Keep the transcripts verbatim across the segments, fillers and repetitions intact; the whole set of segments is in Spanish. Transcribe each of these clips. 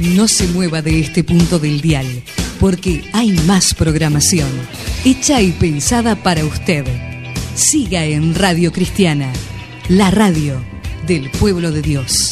No se mueva de este punto del dial, porque hay más programación, hecha y pensada para usted. Siga en Radio Cristiana, la radio del pueblo de Dios.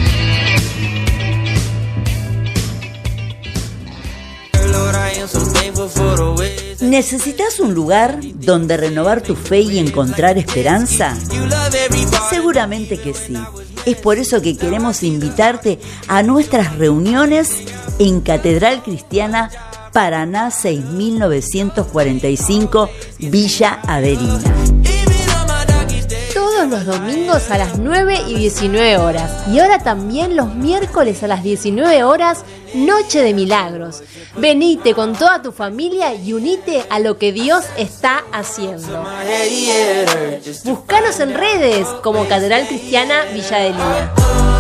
¿Necesitas un lugar donde renovar tu fe y encontrar esperanza? Seguramente que sí. Es por eso que queremos invitarte a nuestras reuniones en Catedral Cristiana Paraná seis mil novecientos cuarenta y cinco, Villa Averina. Todos los domingos a las nueve y diecinueve horas. Y ahora también los miércoles a las diecinueve horas, Noche de Milagros. Venite con toda tu familia y unite a lo que Dios está haciendo. Búscanos en redes como Catedral Cristiana Villa Adelina.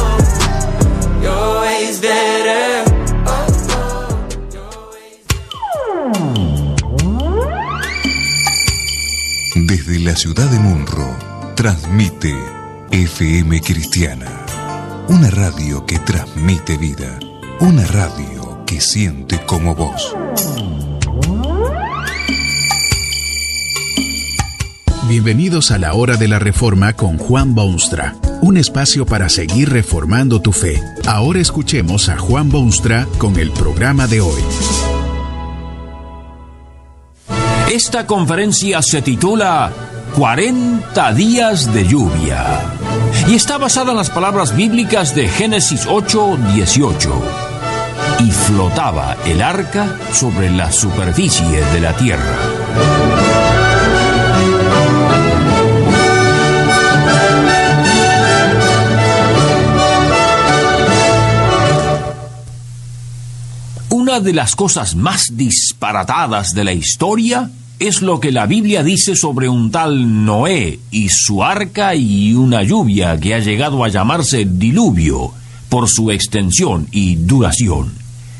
Desde la ciudad de Munro, transmite F M Cristiana, una radio que transmite vida, una radio que siente como vos. Bienvenidos a la Hora de la Reforma con Juan Boonstra, un espacio para seguir reformando tu fe. Ahora escuchemos a Juan Boonstra con el programa de hoy. Esta conferencia se titula cuarenta días de lluvia y está basada en las palabras bíblicas de Génesis ocho dieciocho. Y flotaba el arca sobre la superficie de la tierra. Una de las cosas más disparatadas de la historia es lo que la Biblia dice sobre un tal Noé y su arca y una lluvia que ha llegado a llamarse diluvio por su extensión y duración.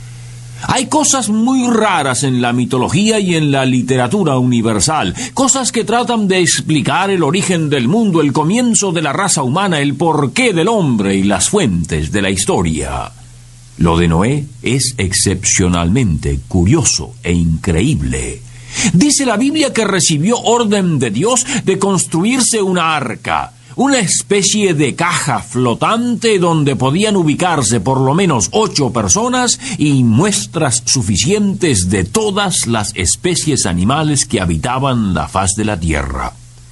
Hay cosas muy raras en la mitología y en la literatura universal, cosas que tratan de explicar el origen del mundo, el comienzo de la raza humana, el porqué del hombre y las fuentes de la historia. Lo de Noé es excepcionalmente curioso e increíble. Dice la Biblia que recibió orden de Dios de construirse una arca, una especie de caja flotante donde podían ubicarse por lo menos ocho personas y muestras suficientes de todas las especies animales que habitaban la faz de la tierra.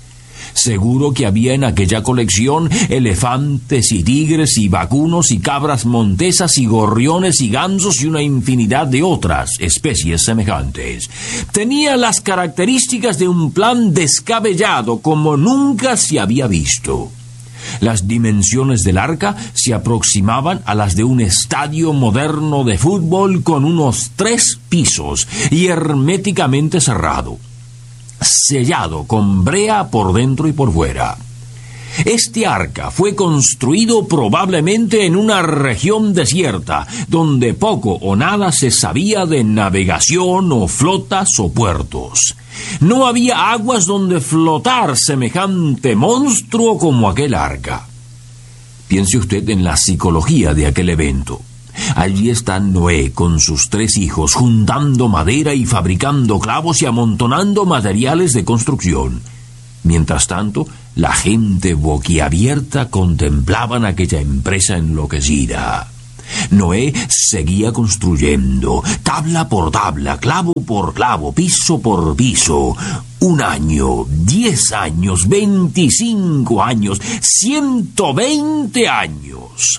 Seguro que había en aquella colección elefantes y tigres y vacunos y cabras montesas y gorriones y gansos y una infinidad de otras especies semejantes. Tenía las características de un plan descabellado como nunca se había visto. Las dimensiones del arca se aproximaban a las de un estadio moderno de fútbol con unos tres pisos y herméticamente cerrado, sellado con brea por dentro y por fuera. Este arca fue construido probablemente en una región desierta, donde poco o nada se sabía de navegación o flotas o puertos. No había aguas donde flotar semejante monstruo como aquel arca. Piense usted en la psicología de aquel evento. Allí está Noé con sus tres hijos, juntando madera y fabricando clavos y amontonando materiales de construcción. Mientras tanto, la gente boquiabierta contemplaban aquella empresa enloquecida. Noé seguía construyendo, tabla por tabla, clavo por clavo, piso por piso. Un año, diez años, veinticinco años, ciento veinte años.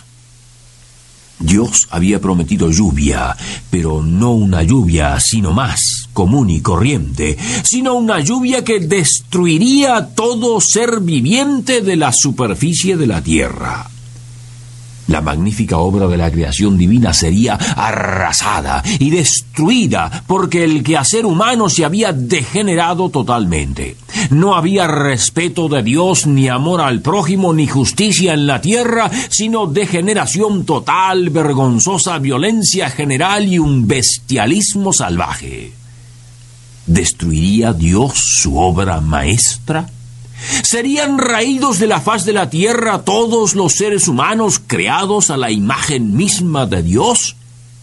Dios había prometido lluvia, pero no una lluvia sino más común y corriente, sino una lluvia que destruiría todo ser viviente de la superficie de la tierra. La magnífica obra de la creación divina sería arrasada y destruida porque el quehacer humano se había degenerado totalmente. No había respeto de Dios, ni amor al prójimo, ni justicia en la tierra, sino degeneración total, vergonzosa violencia general y un bestialismo salvaje. ¿Destruiría Dios su obra maestra? ¿Serían raídos de la faz de la tierra todos los seres humanos creados a la imagen misma de Dios?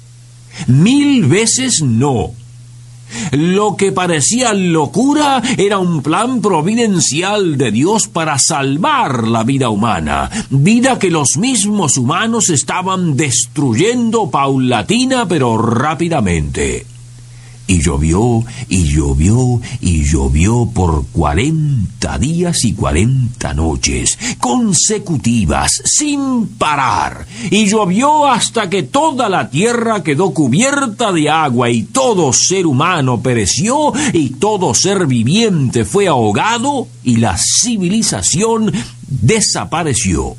Mil veces no. Lo que parecía locura era un plan providencial de Dios para salvar la vida humana, vida que los mismos humanos estaban destruyendo paulatina pero rápidamente. Y llovió, y llovió, y llovió por cuarenta días y cuarenta noches, consecutivas, sin parar. Y llovió hasta que toda la tierra quedó cubierta de agua, y todo ser humano pereció, y todo ser viviente fue ahogado, y la civilización desapareció.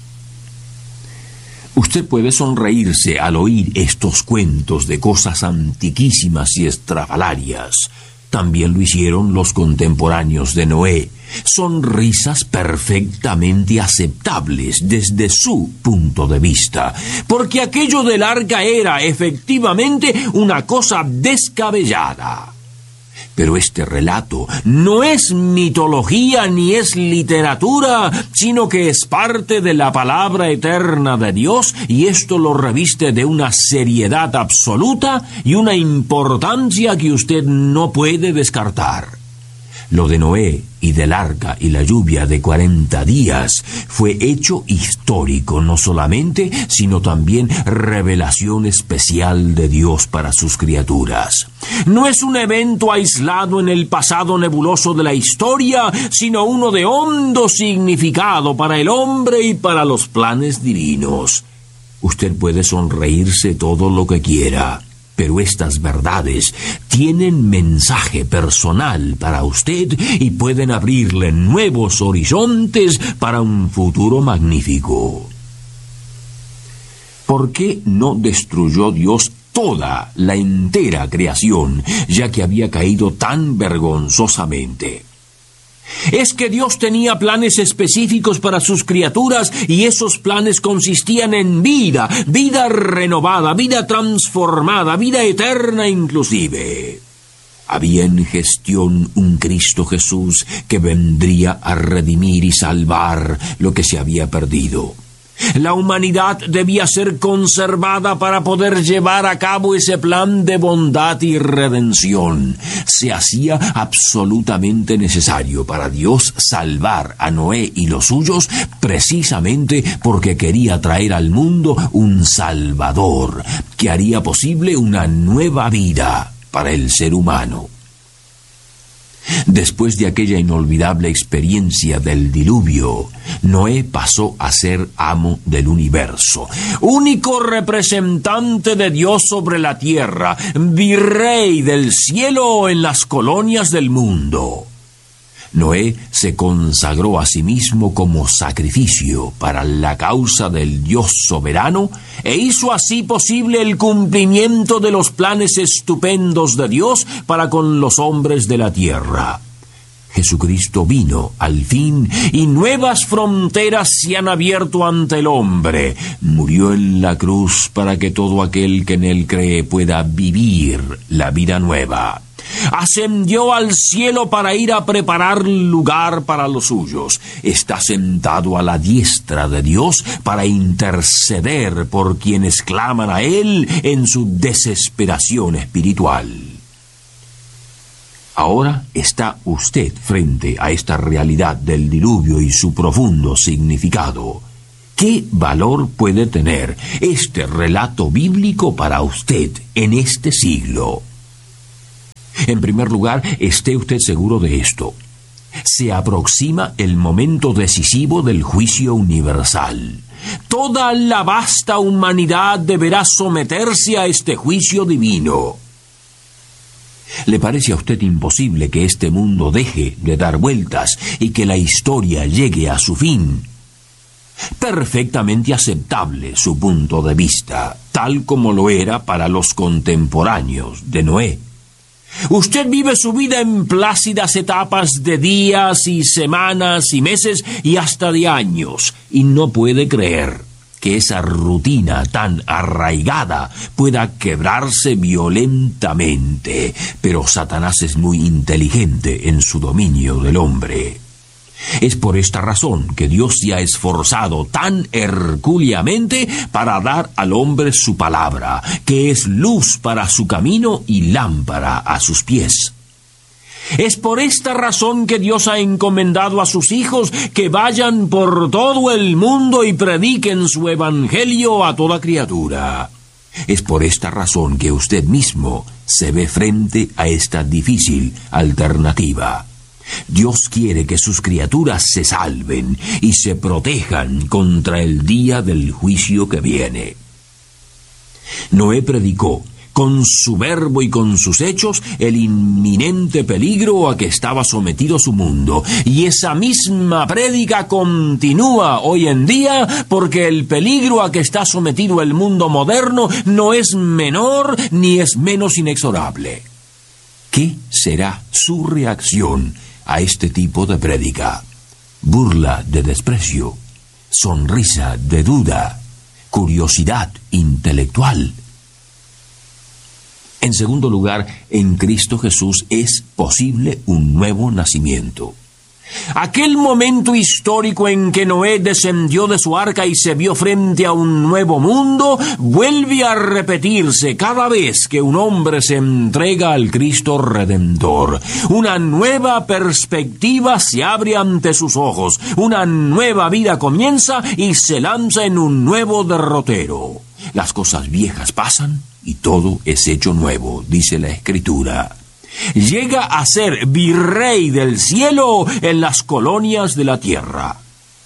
Usted puede sonreírse al oír estos cuentos de cosas antiquísimas y estrafalarias. También lo hicieron los contemporáneos de Noé. Son risas perfectamente aceptables desde su punto de vista, porque aquello del arca era efectivamente una cosa descabellada. Pero este relato no es mitología ni es literatura, sino que es parte de la palabra eterna de Dios, y esto lo reviste de una seriedad absoluta y una importancia que usted no puede descartar. Lo de Noé y del arca y la lluvia de cuarenta días fue hecho histórico, no solamente, sino también revelación especial de Dios para sus criaturas. No es un evento aislado en el pasado nebuloso de la historia, sino uno de hondo significado para el hombre y para los planes divinos. Usted puede sonreírse todo lo que quiera, pero estas verdades tienen mensaje personal para usted y pueden abrirle nuevos horizontes para un futuro magnífico. ¿Por qué no destruyó Dios toda la entera creación, ya que había caído tan vergonzosamente? Es que Dios tenía planes específicos para sus criaturas, y esos planes consistían en vida, vida renovada, vida transformada, vida eterna inclusive. Había en gestión un Cristo Jesús que vendría a redimir y salvar lo que se había perdido. La humanidad debía ser conservada para poder llevar a cabo ese plan de bondad y redención. Se hacía absolutamente necesario para Dios salvar a Noé y los suyos, precisamente porque quería traer al mundo un Salvador que haría posible una nueva vida para el ser humano. Después de aquella inolvidable experiencia del diluvio, Noé pasó a ser amo del universo, único representante de Dios sobre la tierra, virrey del cielo en las colonias del mundo. Noé se consagró a sí mismo como sacrificio para la causa del Dios soberano e hizo así posible el cumplimiento de los planes estupendos de Dios para con los hombres de la tierra. Jesucristo vino al fin y nuevas fronteras se han abierto ante el hombre. Murió en la cruz para que todo aquel que en él cree pueda vivir la vida nueva. Ascendió al cielo para ir a preparar lugar para los suyos. Está sentado a la diestra de Dios para interceder por quienes claman a él en su desesperación espiritual. Ahora está usted frente a esta realidad del diluvio y su profundo significado. ¿Qué valor puede tener este relato bíblico para usted en este siglo? En primer lugar, esté usted seguro de esto. Se aproxima el momento decisivo del juicio universal. Toda la vasta humanidad deberá someterse a este juicio divino. ¿Le parece a usted imposible que este mundo deje de dar vueltas y que la historia llegue a su fin? Perfectamente aceptable su punto de vista, tal como lo era para los contemporáneos de Noé. Usted vive su vida en plácidas etapas de días y semanas y meses y hasta de años, y no puede creer que esa rutina tan arraigada pueda quebrarse violentamente. Pero Satanás es muy inteligente en su dominio del hombre. Es por esta razón que Dios se ha esforzado tan hercúleamente para dar al hombre su palabra, que es luz para su camino y lámpara a sus pies. Es por esta razón que Dios ha encomendado a sus hijos que vayan por todo el mundo y prediquen su evangelio a toda criatura. Es por esta razón que usted mismo se ve frente a esta difícil alternativa. Dios quiere que sus criaturas se salven y se protejan contra el día del juicio que viene. Noé predicó con su verbo y con sus hechos el inminente peligro a que estaba sometido su mundo, y esa misma prédica continúa hoy en día, porque el peligro a que está sometido el mundo moderno no es menor ni es menos inexorable. ¿Qué será su reacción a este tipo de prédica? Burla de desprecio, sonrisa de duda, curiosidad intelectual. En segundo lugar, en Cristo Jesús es posible un nuevo nacimiento. Aquel momento histórico en que Noé descendió de su arca y se vio frente a un nuevo mundo, vuelve a repetirse cada vez que un hombre se entrega al Cristo Redentor. Una nueva perspectiva se abre ante sus ojos, una nueva vida comienza y se lanza en un nuevo derrotero. Las cosas viejas pasan y todo es hecho nuevo, dice la Escritura. Llega a ser virrey del cielo en las colonias de la tierra.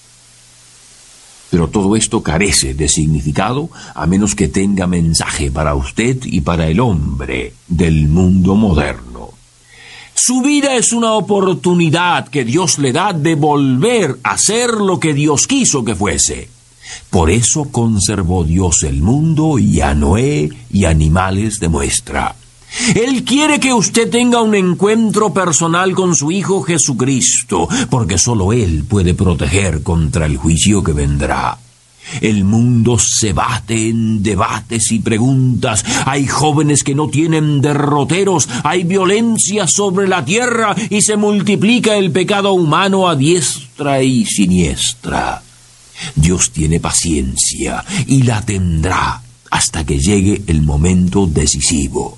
Pero todo esto carece de significado a menos que tenga mensaje para usted y para el hombre del mundo moderno. Su vida es una oportunidad que Dios le da de volver a ser lo que Dios quiso que fuese. Por eso conservó Dios el mundo y a Noé y animales de muestra. Él quiere que usted tenga un encuentro personal con su Hijo Jesucristo, porque solo Él puede proteger contra el juicio que vendrá. El mundo se bate en debates y preguntas. Hay jóvenes que no tienen derroteros, hay violencia sobre la tierra y se multiplica el pecado humano a diestra y siniestra. Dios tiene paciencia y la tendrá hasta que llegue el momento decisivo.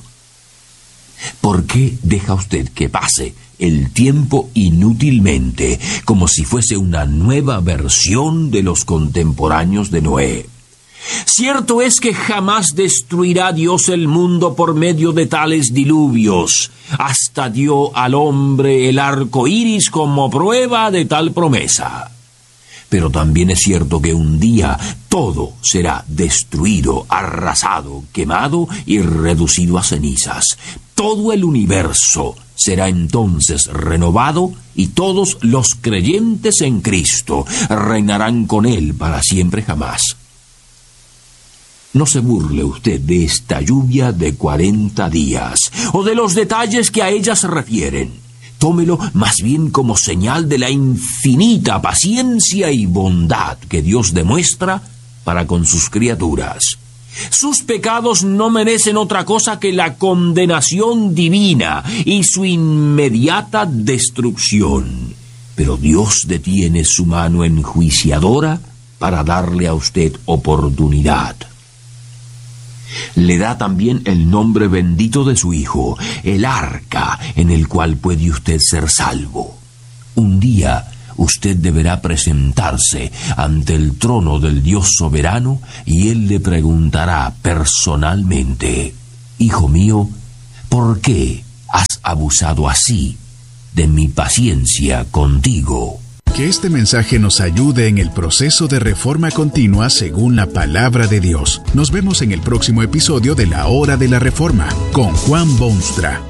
¿Por qué deja usted que pase el tiempo inútilmente, como si fuese una nueva versión de los contemporáneos de Noé? Cierto es que jamás destruirá Dios el mundo por medio de tales diluvios. Hasta dio al hombre el arco iris como prueba de tal promesa. Pero también es cierto que un día todo será destruido, arrasado, quemado y reducido a cenizas. Todo el universo será entonces renovado y todos los creyentes en Cristo reinarán con Él para siempre jamás. No se burle usted de esta lluvia de cuarenta días o de los detalles que a ella se refieren. Tómelo más bien como señal de la infinita paciencia y bondad que Dios demuestra para con sus criaturas. Sus pecados no merecen otra cosa que la condenación divina y su inmediata destrucción. Pero Dios detiene su mano enjuiciadora para darle a usted oportunidad. Le da también el nombre bendito de su Hijo, el arca en el cual puede usted ser salvo. Un día usted deberá presentarse ante el trono del Dios soberano y Él le preguntará personalmente: Hijo mío, ¿por qué has abusado así de mi paciencia contigo? Que este mensaje nos ayude en el proceso de reforma continua según la palabra de Dios. Nos vemos en el próximo episodio de La Hora de la Reforma con Juan Boonstra.